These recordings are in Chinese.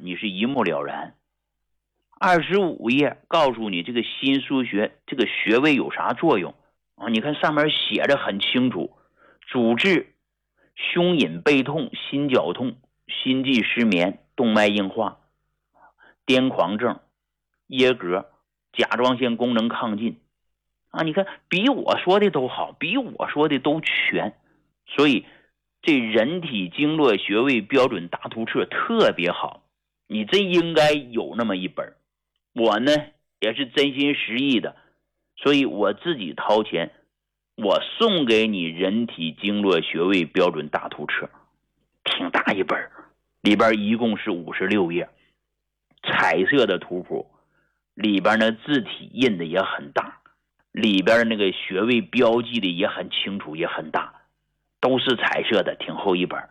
你是一目了然。25页告诉你这个心数学这个穴位有啥作用啊？你看上面写着很清楚，主治胸隐背痛、心绞痛、心悸失眠、动脉硬化、癫狂症、耶格、甲状腺功能亢进啊！你看比我说的都好，比我说的都全。所以这人体经络穴位标准大图册特别好，你真应该有那么一本。我呢也是真心实意的，所以我自己掏钱，我送给你人体经络穴位标准大图册，挺大一本，里边一共是56页，彩色的图谱，里边的字体印的也很大，里边那个穴位标记的也很清楚也很大，都是彩色的，挺厚一本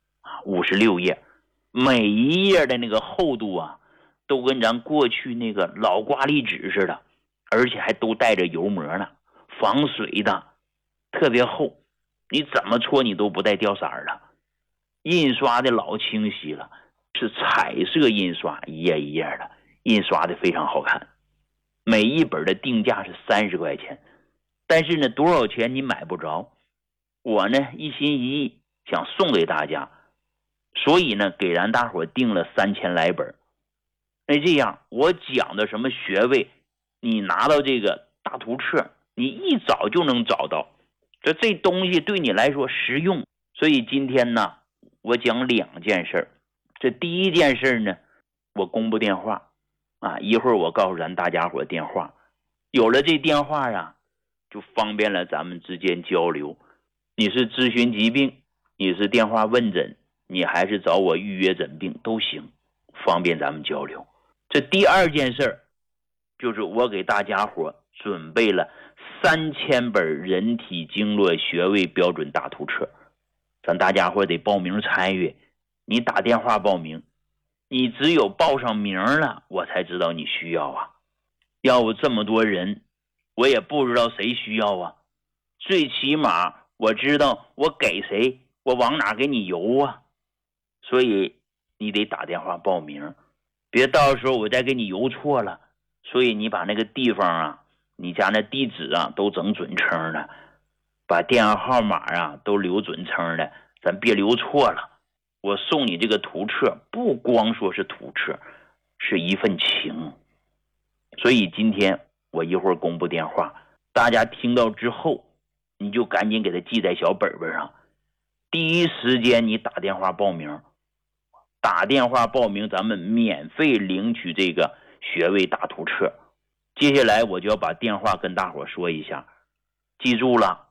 ，56页，每一页的那个厚度啊都跟咱过去那个老挂历纸似的，而且还都带着油膜呢，防水的，特别厚，你怎么搓你都不带掉色的，印刷的老清晰了，是彩色印刷，一页一页的，印刷的非常好看。每一本的定价是30块钱，但是呢多少钱你买不着，我呢一心一意想送给大家，所以呢给咱大伙订了3000来本。那这样我讲的什么穴位，你拿到这个大图册你一找就能找到，这东西对你来说实用。所以今天呢我讲2件事。这第一件事呢，我公布电话啊，一会儿我告诉咱大家伙电话，有了这电话啊就方便了咱们之间交流。你是咨询疾病，你是电话问诊，你还是找我预约诊病都行，方便咱们交流。这第二件事就是我给大家伙准备了3000本人体经络穴位标准大图册，咱大家伙得报名参与。你打电话报名，你只有报上名了我才知道你需要啊，要不这么多人我也不知道谁需要啊，最起码我知道我给谁，我往哪给你邮啊。所以你得打电话报名，别到时候我再给你邮错了。所以你把那个地方啊，你家那地址啊都整准称的，把电话号码啊都留准称的，咱别留错了。我送你这个图册不光说是图册，是一份情。所以今天我一会儿公布电话，大家听到之后你就赶紧给他记在小本本上，第一时间你打电话报名，打电话报名咱们免费领取这个穴位大图册。接下来我就要把电话跟大伙说一下，记住了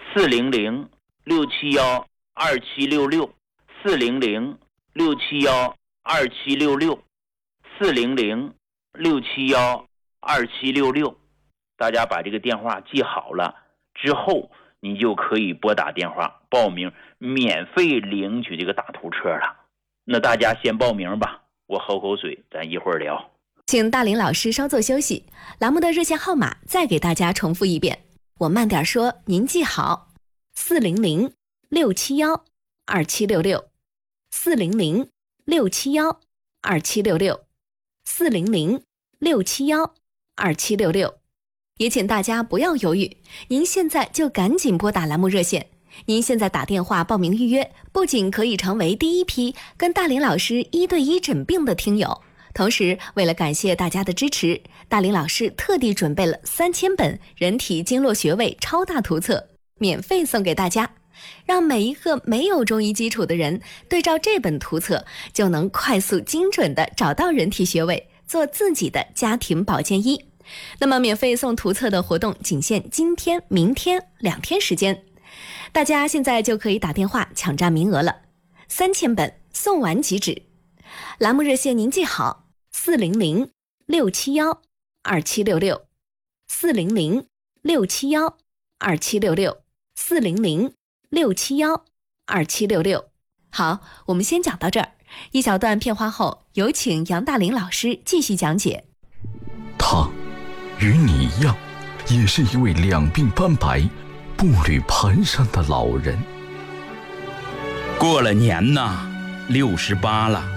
，400-671-2766 400-671-2766 400-671-2766，大家把这个电话记好了之后，你就可以拨打电话报名，免费领取这个大图册了。那大家先报名吧，我喝口水，咱一会儿聊。 请大林老师稍作休息，栏目的热线号码再给大家重复一遍，我慢点说，您记好：400-671-2766 400-671-2766 400-671-2766。也请大家不要犹豫，您现在就赶紧拨打栏目热线。您现在打电话报名预约，不仅可以成为第一批跟大林老师1对1诊病的听友，同时为了感谢大家的支持，大林老师特地准备了3000本人体经络穴位超大图册，免费送给大家，让每一个没有中医基础的人对照这本图册，就能快速精准地找到人体穴位，做自己的家庭保健医。那么免费送图册的活动仅限今天、明天2天时间，大家现在就可以打电话抢占名额了，3000本送完即止。栏目热线您记好：400-671-2766 400-671-2766 400-671-2766。好，我们先讲到这儿，一小段片花后，有请杨大林老师继续讲解。 他与你一样，也是一位两鬓斑白、步履蹒跚的老人。 过了年呐，68了。